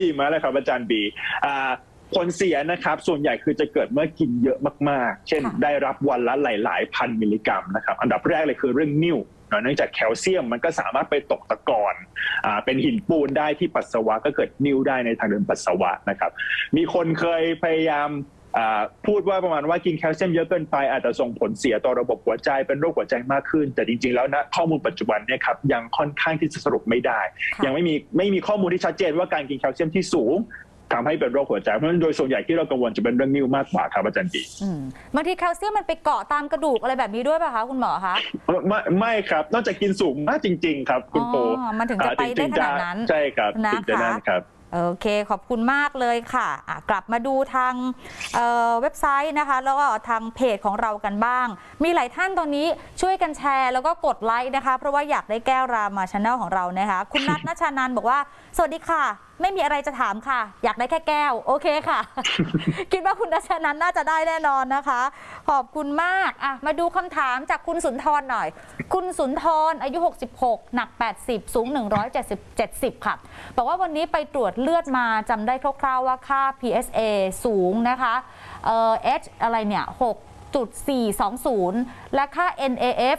ดีมากเลยครับอาจารย์บีผลเสียนะครับส่วนใหญ่คือจะเกิดเมื่อกินเยอะมากๆเช่นได้รับวันละหลายๆพันมิลลิกรัมนะครับอันดับแรกเลยคือเรื่องนิ่วเนื่องจากแคลเซียมมันก็สามารถไปตกตะกอนเป็นหินปูนได้ที่ปัสสาวะก็เกิดนิ่วได้ในทางเดินปัสสาวะนะครับมีคนเคยพยายามพูดว่าประมาณว่ากินแคลเซียมเยอะเกินไปอาจจะส่งผลเสียต่อระบบหัวใจเป็นโรคหัวใจมากขึ้นแต่จริงๆแล้วนะข้อมูลปัจจุบันเนี่ยครับยังค่อนข้างที่จะสรุปไม่ได้ยังไม่มีข้อมูลที่ชัดเจนว่าการกินแคลเซียมที่สูงทำให้เป็นโรคหัวใจเพราะฉะนั้นโดยส่วนใหญ่ที่เรากังวลจะเป็นเรื่องนิ่วมากกว่าครับอาจารย์ดีบางทีแคลเซียมมันไปเกาะตามกระดูกอะไรแบบนี้ด้วยป่ะคะคุณหมอคะไม่ครับนอกจากกินสูงมากจริงๆครับคุณโปมันถึงจะไปได้ขนาดนั้นใช่ครับนะคะโอเคขอบคุณมากเลยค่ะกลับมาดูทางเว็บไซต์นะคะแล้วก็ทางเพจของเรากันบ้างมีหลายท่านตอนนี้ช่วยกันแชร์แล้วก็กดไลค์นะคะเพราะว่าอยากได้แก้วรามาชาแนลของเรานะคะคุณนัท ณชานันบอกว่าสวัสดีค่ะไม่มีอะไรจะถามค่ะอยากได้แค่แก้วโอเคค่ะ คิดว่าคุณณชานันน่าจะได้แน่นอนนะคะขอบคุณมากมาดูคำถามจากคุณสุนทรหน่อยคุณสุนทรอายุ66หนัก80สูง170ค่ะบอกว่าวันนี้ไปตรวจเลือดมาจำได้คร่าวๆว่าค่า PSA สูงนะคะH อะไรเนี่ย6.420 และค่า NAF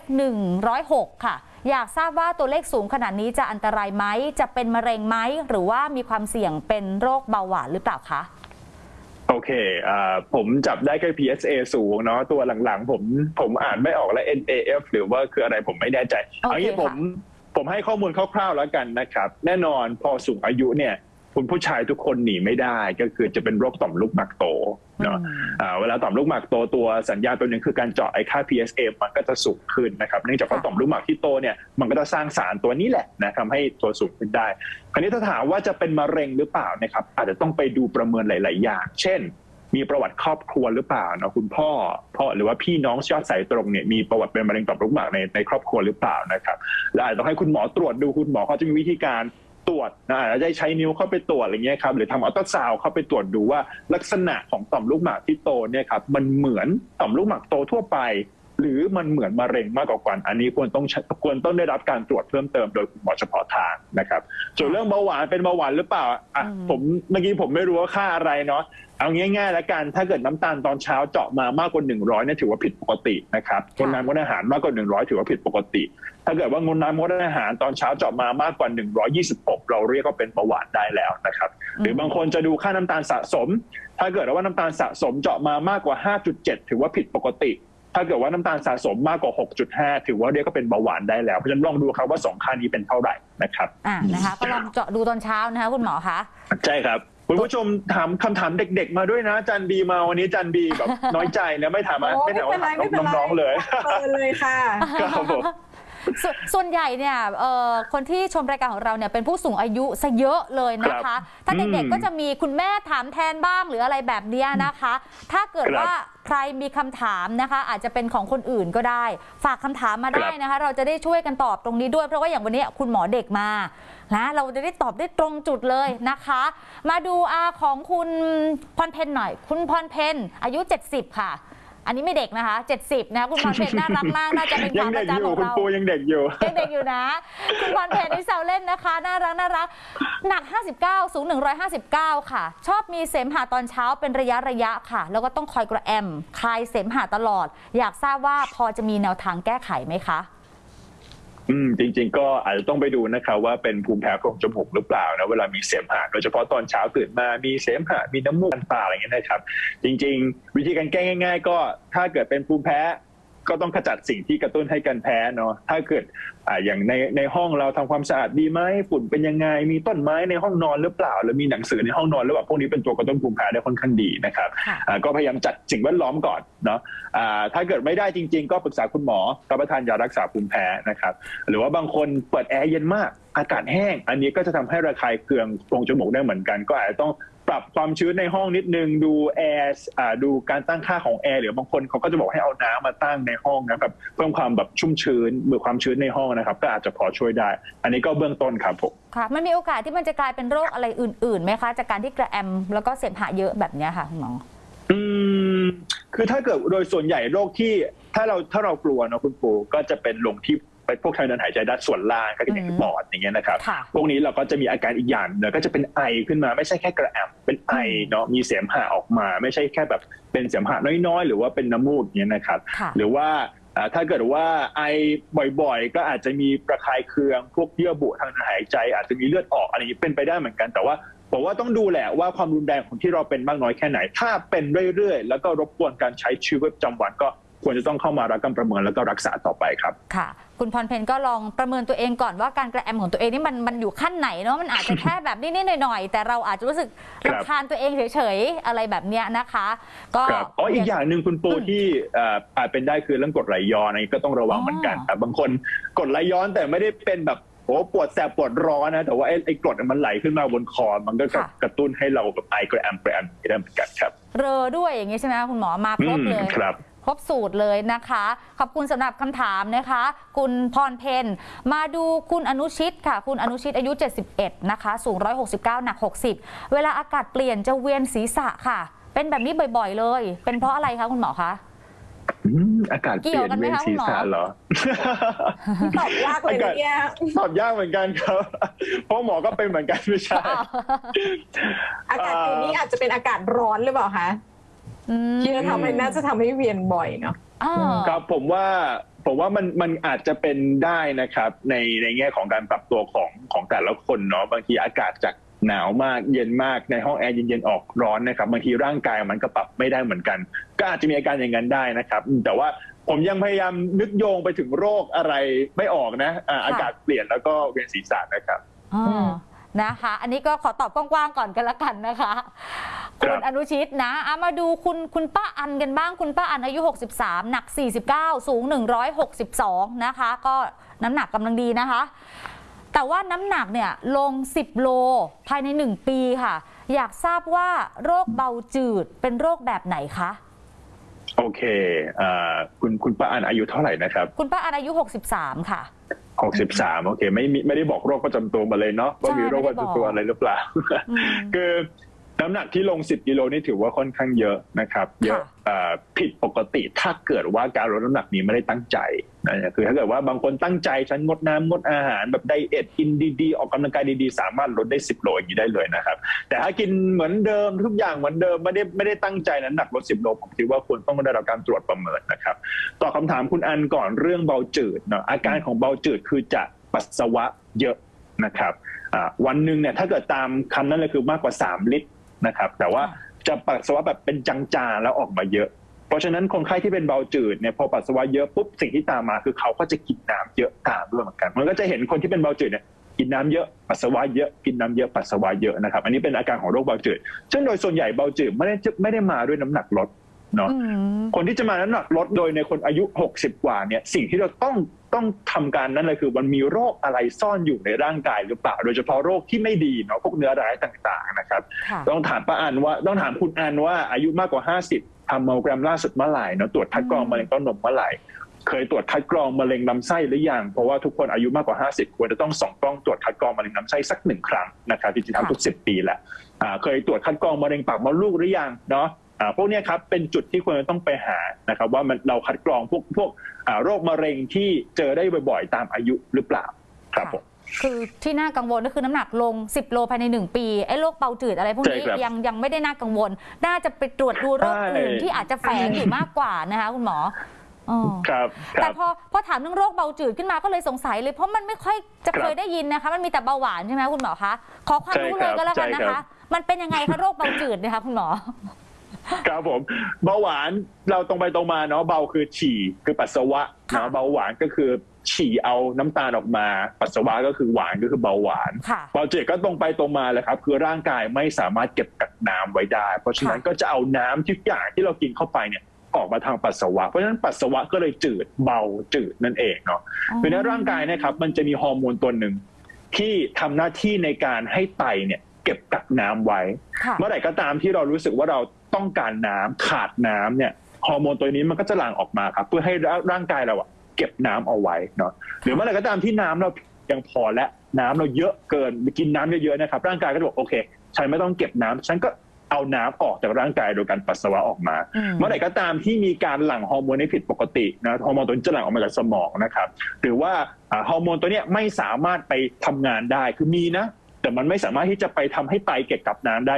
106ค่ะอยากทราบว่าตัวเลขสูงขนาดนี้จะอันตรายไหมจะเป็นมะเร็งไหมหรือว่ามีความเสี่ยงเป็นโรคเบาหวานหรือเปล่าคะโอเคผมจับได้แค่ PSA สูงเนาะตัวหลังๆผมอ่านไม่ออกและ NAF หรือว่าคืออะไรผมไม่แน่ใจเอางี้ผมให้ข้อมูลคร่าวๆแล้วกันนะครับแน่นอนพอสูงอายุเนี่ยคุณผู้ชายทุกคนหนีไม่ได้ก็คือจะเป็นโรคต่อมลูกหมากโตเนาะเวลาต่อมลูกหมากโตตัวสัญญาณตัวหนึ่งคือการเจาะไอ้ค่า PSA มันก็จะสูงขึ้นนะครับเนื่องจากว่าต่อมลูกหมากที่โตเนี่ยมันก็จะสร้างสารตัวนี้แหละนะทำให้ตัวสูงขึ้นได้คราวนี้ถ้าถามว่าจะเป็นมะเร็งหรือเปล่านะครับอาจจะต้องไปดูประเมินหลายๆอย่างเช่นมีประวัติครอบครัวหรือเปล่านะคุณพ่อหรือว่าพี่น้องยอดสายตรงเนี่ยมีประวัติเป็นมะเร็งต่อมลูกหมากในครอบครัวหรือเปล่านะครับและอาจจะต้องให้คุณหมอตรวจดูคุณหมอเขาจะมีวิธีการตรวจอาจจะใช้นิ้วเข้าไปตรวจอะไรเงี้ยครับหรือทำอัลตราซาวด์เข้าไปตรวจดูว่าลักษณะของต่อมลูกหมากที่โตเนี่ยครับมันเหมือนต่อมลูกหมากโตทั่วไปหรือมันเหมือนมะเร็งมากกว่ากันอันนี้ควรต้องได้รับการตรวจเพิ่มเติมโดยคุณหมอเฉพาะทางนะครับส่วนเรื่องเบาหวานเป็นเบาหวานหรือเปล่าผมเมื่อกี้ผมไม่รู้ว่าค่าอะไรเนาะเอาง่ายๆแล้วกันถ้าเกิดน้ำตาลตอนเช้าเจาะมามากกว่า100เนี่ยถือว่าผิดปกตินะครับงดน้ำงดอาหารมากกว่า100ถือว่าผิดปกติถ้าเกิดว่างดน้ำงดอาหารตอนเช้าเจาะมามากกว่า126เราเรียกว่าเป็นเบาหวานได้แล้วนะครับหรือบางคนจะดูค่าน้ำตาลสะสมถ้าเกิดว่าน้ำตาลสะสมเจาะมามากกว่า5.7ถือว่าผิดปกติถ้าเกิดว่าน้ำตาลสะสมมากกว่า 6.5 ถือว่าเรียกก็เป็นเบาหวานได้แล้วเพราะฉะนั้นลองดูครับว่า2ค่านี้เป็นเท่าไหร่นะครับนะคะก็ลองเจาะดูตอนเช้านะคะคุณหมอคะใช่ครับคุณผู้ชมถามคำถามเด็กๆมาด้วยนะจันบีมาวันนี้จันบีแบบน้อยใจนะไม่ถามน้องๆเลยเลยค่ะครับผมส่วนใหญ่เนี่ยคนที่ชมรายการของเราเนี่ยเป็นผู้สูงอายุซะเยอะเลยนะคะถ้าเด็กๆก็จะมีคุณแม่ถามแทนบ้างหรืออะไรแบบนี้นะคะถ้าเกิดว่าใครมีคำถามนะคะอาจจะเป็นของคนอื่นก็ได้ฝากคำถามมาได้นะคะเราจะได้ช่วยกันตอบตรงนี้ด้วยเพราะว่าอย่างวันนี้คุณหมอเด็กมานะเราจะได้ตอบได้ตรงจุดเลยนะคะมาดูของคุณพรเพนหน่อยคุณพรเพนอายุ70ค่ะอันนี้ไม่เด็กนะคะ70นะคุณพรเพนน่ารักมากน่าจะเป็นขาประจำของเราคุณปูยังเด็กอยู่นะคุณพรเพนนี่แซวเล่นนะคะน่ารักหนัก59สูง159ค่ะชอบมีเสมหะตอนเช้าเป็นระยะค่ะแล้วก็ต้องคอยกระแอมคลายเสมหะตลอดอยากทราบว่าพอจะมีแนวทางแก้ไขไหมคะจริงๆก็อาจจะต้องไปดูนะครับว่าเป็นภูมิแพ้โพรงจมูกหรือเปล่านะเวลามีเสมหะโดยเฉพาะตอนเช้าตื่นมามีเสมหะมีน้ำมูกต่างๆอะไรอย่างเงี้ยนะครับจริงๆวิธีการแก้ง่ายๆก็ถ้าเกิดเป็นภูมิแพ้ก็ต้องขจัดสิ่งที่กระตุ้นให้กันแพ้เนาะถ้าเกิดอย่างในห้องเราทำความสะอาดดีไหมฝุ่นเป็นยังไงมีต้นไม้ในห้องนอนหรือเปล่าหรือมีหนังสือในห้องนอนหรือเปล่าพวกนี้เป็นตัวกระตุ้นภูมิแพ้ได้ค่อนข้างดีนะครับก็พยายามจัดสิ่งแวดล้อมก่อนเนาะถ้าเกิดไม่ได้จริงๆก็ปรึกษาคุณหมอรับประทานยารักษาภูมิแพ้นะครับหรือว่าบางคนเปิดแอร์เย็นมากอากาศแห้งอันนี้ก็จะทำให้ระคายเคืองโพรงจมูกได้เหมือนกันก็อาจจะต้องปรับความชื้นในห้องนิดนึงดูแอร์ดูการตั้งค่าของแอร์หรือบางคนเขาก็จะบอกให้เอาน้ำมาตั้งในห้องนะครับเพิ่มความแบบชุ่มชื้นความชื้นในห้องนะครับก็อาจจะพอช่วยได้อันนี้ก็เบื้องต้นครับผมค่ะมันมีโอกาสที่มันจะกลายเป็นโรคอะไรอื่นๆไหมคะจากการที่กระแอมแล้วก็เสมหะเยอะแบบนี้ค่ะคุณหมอคือถ้าเกิดโดยส่วนใหญ่โรคที่ถ้าเรากลัวเนาะคุณปูก็จะเป็นลงที่ไปเป็นพวกทางเดินหายใจด้านส่วนล่างก็อย่างปอดอย่างเงี้ยนะครับพวกนี้เราก็จะมีอาการอีกอย่างเนอะก็จะเป็นไอขึ้นมาไม่ใช่แค่กระแอมเป็นไอเนาะมีเสมหะออกมาไม่ใช่แค่แบบเป็นเสมหะน้อยๆหรือว่าเป็นน้ำมูกอย่างเงี้ยนะครับหรือว่าถ้าเกิดว่าไอบ่อยๆก็อาจจะมีประคายเคืองพวกเยื่อบุทางเดินหายใจอาจจะมีเลือดออกอะไรอย่างนี้เป็นไปได้เหมือนกันแต่ว่าผมว่าต้องดูแหละว่าความรุนแรงของที่เราเป็นมากน้อยแค่ไหนถ้าเป็นเรื่อยๆแล้วก็รบกวนการใช้ชีวิตประจำวันก็ควรจะต้องเข้ามารับการประเมินแล้วก็รักษาต่อไปครับค่ะคุณพรเพนก็ลองประเมินตัวเองก่อนว่าการกระแอมของตัวเองนี่มันอยู่ขั้นไหนเนาะมันอาจจะแค่แบบนิดๆหน่อยๆแต่เราอาจจะรู้สึกรำคาญตัวเองเฉยๆอะไรแบบเนี้ยนะคะก็อีกอย่างหนึ่งคุณปูที่อาจเป็นได้คือเรื่องกรดไหลย้อนอันนี้ก็ต้องระวังเหมือนกันบางคนกรดไหลย้อนแต่ไม่ได้เป็นแบบปวดแสบปวดร้อนนะแต่ว่าไอ้กรดมันไหลขึ้นมาบนคอมันก็กระตุ้นให้เราแบบไอกระแอมได้เหมือนกันครับเรอด้วยอย่างนี้ใช่ไหมคุณหมอมาครบเลยครบสูตรเลยนะคะขอบคุณสำหรับคำถามนะคะคุณพรเพนมาดูคุณอนุชิตค่ะคุณอนุชิตอายุ71นะคะสูง169หนัก60เวลาอากาศเปลี่ยนจะเวียนศีรษะค่ะเป็นแบบนี้บ่อยๆเลยเป็นเพราะอะไรคะคุณหมอคะอากาศเปลี่ยนเวียนศีรษะเหรอตอบยากเลยเนี่ยตอบยากเหมือนกันครับเพราะหมอก็เป็นเหมือนกันไม่ใช่อากาศเปลี่ยนนี้อาจจะเป็นอากาศร้อนหรือเปล่าคะที่จะทำให้น่าจะทำให้เวียนบ่อยเนาะครับผมว่ามันอาจจะเป็นได้นะครับในแง่ของการปรับตัวของแต่ละคนเนาะบางทีอากาศจากหนาวมากเย็นมากในห้องแอร์เย็นๆออกร้อนนะครับบางทีร่างกายมันก็ปรับไม่ได้เหมือนกันก็อาจจะมีอาการอย่างนั้นได้นะครับแต่ว่าผมยังพยายามนึกโยงไปถึงโรคอะไรไม่ออกนะอากาศเปลี่ยนแล้วก็เวียนศีรษะนะครับนะคะอันนี้ก็ขอตอบกว้างๆก่อนกันละกันนะคะคุณอนุชิตนะมาดูคุณป้าอันกันบ้างคุณป้าอันอายุ63หนัก49สูง162นะคะก็น้ำหนักกำลังดีนะคะแต่ว่าน้ำหนักเนี่ยลง10โลภายใน1ปีค่ะอยากทราบว่าโรคเบาจืดเป็นโรคแบบไหนคะโอเคคุณป้าอันอายุเท่าไหร่นะครับคุณป้าอันอายุ63ค่ะ 63โอเคไม่ได้บอกโรคประจำตัวมาเลยเนาะว่ามีโรคประจำตัวอะไรหรือเปล่าคือน้ำหนักที่ลง10กิโลนี่ถือว่าค่อนข้างเยอะนะครับเยอะผิดปกติถ้าเกิดว่าการลดน้ำหนักนี้ไม่ได้ตั้งใจนะคือถ้าเกิดว่าบางคนตั้งใจฉันงดน้ำงดอาหารแบบไดเอทกินดีๆออกกำลังกายดีๆสามารถลดได้10โลอย่างนี้ได้เลยนะครับแต่ถ้ากินเหมือนเดิมทุกอย่างเหมือนเดิมไม่ได้ตั้งใจน้ำหนักลด10โลผมคิดว่าควรต้องได้รับการตรวจประเมินนะครับตอบคำถามคุณอันก่อนเรื่องเบาจืดเนาะอาการของเบาจืดคือจะปัสสาวะเยอะนะครับวันหนึ่งเนี่ยถ้าเกิดตามคำนั้นเลยคือมากกว่า3 ลิตรนะครับแต่ว่าจะปัสสาวะแบบเป็นจางๆแล้วออกมาเยอะเพราะฉะนั้นคนไข้ที่เป็นเบาจืดเนี่ยพอปัสสาวะเยอะปุ๊บสิ่งที่ตามมาคือเขาก็จะกินน้ำเยอะตามด้วยเหมือนกันมันก็จะเห็นคนที่เป็นเบาจืดเนี่ยกินน้ำเยอะปัสสาวะเยอะกินน้ำเยอะปัสสาวะเยอะนะครับอันนี้เป็นอาการของโรคเบาจืดซึ่งโดยส่วนใหญ่เบาจืดไม่ได้มาด้วยน้ำหนักลดเนาะคนที่จะมาน้ำหนักลดโดยในคนอายุ60กว่าเนี่ยสิ่งที่เราต้องทำการนั้นเลยคือมันมีโรคอะไรซ่อนอยู่ในร่างกายหรือเปล่าโดยเฉพาะโรคที่ไม่ดีเนาะพวกเนื้อร้ายต่างๆนะครับต้องถามป้าอันว่าต้องถามคุณอันว่าอายุมากกว่า50ทำมัมโมแกรมล่าสุดเมื่อไหร่เนาะตรวจคัดกรองมะเร็งเต้านมเมื่อไหร่เคยตรวจคัดกรองมะเร็งลำไส้หรือยังเพราะว่าทุกคนอายุมากกว่า50ควรจะต้องส่องกล้องตรวจคัดกรองมะเร็งลำไส้สัก1 ครั้งนะครับที่จะทำทุก10 ปีแหละเคยตรวจคัดกรองมะเร็งปากมดลูกหรือยังเนาะพวกนี้ครับเป็นจุดที่ควรจะต้องไปหานะครับว่าเราคัดกรองพวกโรคมะเร็งที่เจอได้บ่อยๆตามอายุหรือเปล่าครับผมคือที่น่ากังวลก็คือน้ำหนักลง10โลภายใน1ปีไอ้โรคเบาจืดอะไรพวกนี้ยังไม่ได้น่ากังวลน่าจะไปตรวจดูโรคอื่นที่อาจจะแฝงอยู่มากกว่านะคะคุณหมอครับแต่พอถามเรื่องโรคเบาจืดขึ้นมาก็เลยสงสัยเลยเพราะมันไม่ค่อยจะเคยได้ยินนะคะมันมีแต่เบาหวานใช่ไหมคุณหมอคะขอความรู้เลยก็แล้วกันนะคะมันเป็นยังไงคะโรคเบาจืดนะคะคุณหมอครับผมเบาหวานเราตรงไปตรงมาเนาะเบาคือฉี่คือปัสสาวะเนาะเบาหวานก็คือฉี่เอาน้ำตาลออกมาปัสสาวะก็คือหวานก็คือเบาหวานเบาจืดก็ตรงไปตรงมาเลยครับคือร่างกายไม่สามารถเก็บกักน้ำไว้ได้เพราะฉะนั้นก็จะเอาน้ำทุกอย่างที่เรากินเข้าไปเนี่ยออกมาทางปัสสาวะเพราะฉะนั้นปัสสาวะก็เลยจืดเบาจืดนั่นเองเนาะคือในร่างกายนะครับมันจะมีฮอร์โมนตัวหนึ่งที่ทำหน้าที่ในการให้ไตเนี่ยเก็บกักน้ำไว้เมื่อไหร่ก็ตามที่เรารู้สึกว่าเราต้องการน้ำขาดน้ำเนี่ยฮอร์โมนตัวนี้มันก็จะหลั่งออกมาครับเพื่อให้ร่างกายเราเก็บน้ำเอาไว้เนาะหรือเมื่อไหร่ก็ตามที่น้ำเรายังพอและน้ำเราเยอะเกินกินน้ำเยอะๆนะครับร่างกายก็จะบอกโอเคฉันไม่ต้องเก็บน้ำฉันก็เอาน้ำออกจากร่างกายโดยการปัสสาวะออกมาเมื่อไหร่ก็ตามที่มีการหลั่งฮอร์โมนที่ผิดปกตินะฮอร์โมนตัวนี้จะหลั่งออกมาจากสมองนะครับหรือว่าฮอร์โมนตัวนี้ไม่สามารถไปทำงานได้คือมีนะแต่มันไม่สามารถที่จะไปทำให้ไตเก็บกับน้ำได้